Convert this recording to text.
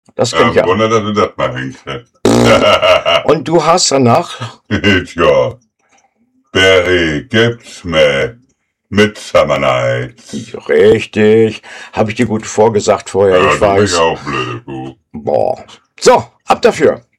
Das kenn ich ja. Wunder, dass du das mal hinkriegst. Und du hast danach? Ja. Berry gibt's mit Summer Nights. Richtig. Habe ich dir gut vorgesagt vorher, Ja, ich weiß. auch blöde Kuh. Boah. So, ab dafür.